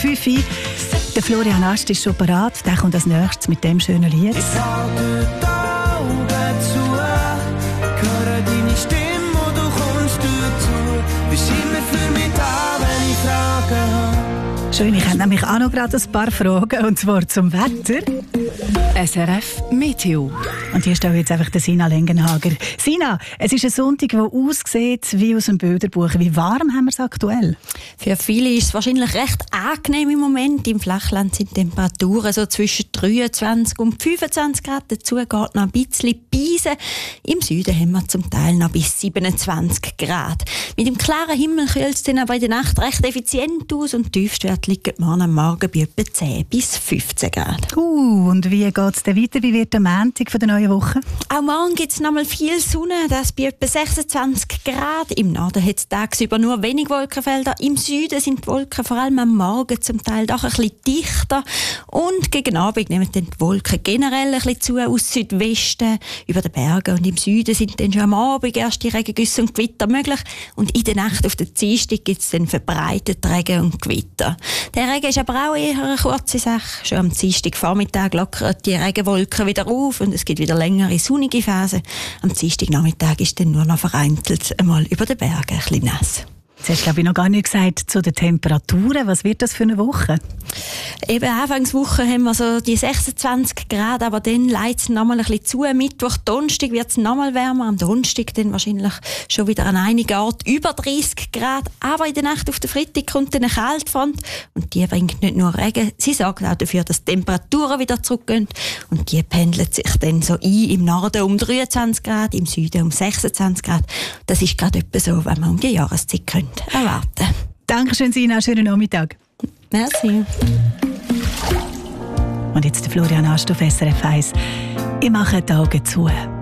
5 Uhr. Der Florian Ast ist schon parat. Der kommt als nächstes mit dem schönen Lied. Ich halte die Augen zu, höre deine Stimme und du kommst dazu. Bist immer für mich da, wenn ich Fragen habe. Schön, ich habe nämlich auch noch gerade ein paar Fragen, und zwar zum Wetter. SRF Meteo. Und hier steht jetzt einfach der Sina Lengenhager. Sina, es ist ein Sonntag, der aussieht wie aus einem Bilderbuch. Wie warm haben wir es aktuell? Für viele ist es wahrscheinlich recht angenehm im Moment. Im Flachland sind Temperaturen so zwischen 23 und 25 Grad. Dazu geht noch ein bisschen Beisen. Im Süden haben wir zum Teil noch bis 27 Grad. Mit dem klaren Himmel kühlt es dann aber in der Nacht recht effizient aus und die Tiefstwerte liegen morgen am Morgen bei etwa 10 bis 15 Grad. Und wie geht es denn weiter? Wie wird der Montag der neuen Woche? Auch morgen gibt es noch mal viel Sonne, das bei etwa 26 Grad. Im Norden hat es tagsüber nur wenig Wolkenfelder. Im Süden sind die Wolken vor allem am Morgen zum Teil doch ein bisschen dichter. Und gegen Abend nehmen dann die Wolken generell ein bisschen zu aus Südwesten über den Bergen. Und im Süden sind dann schon am Abend erst die Regengüsse und Gewitter möglich. Und in der Nacht auf der Dienstag gibt es dann verbreitet Regen und Gewitter. Der Regen ist aber auch eher eine kurze Sache. Schon am Dienstagvormittag lockern die Regenwolken wieder auf und es gibt wieder längere sonnige Phasen. Am Dienstagnachmittag ist dann nur noch vereinzelt einmal über den Bergen ein bisschen nass. Jetzt hast du, glaube ich, noch gar nicht gesagt zu den Temperaturen. Was wird das für eine Woche? Eben Anfangswoche haben wir so die 26 Grad, aber dann leitet es nochmal ein bisschen zu. Mittwoch, Donnerstag wird es nochmal wärmer. Am Donnerstag dann wahrscheinlich schon wieder an einigen Orten über 30 Grad. Aber in der Nacht auf den Freitag kommt dann eine Kaltfront und die bringt nicht nur Regen, sie sorgt auch dafür, dass die Temperaturen wieder zurückgehen. Und die pendelt sich dann so ein. Im Norden um 23 Grad, im Süden um 26 Grad. Das ist gerade etwa so, wenn man um die Jahreszeit erwarten. Dankeschön, Sina. Schönen Nachmittag. Merci. Und jetzt der Florian Ast auf SRF 1. Ich mache die Augen zu.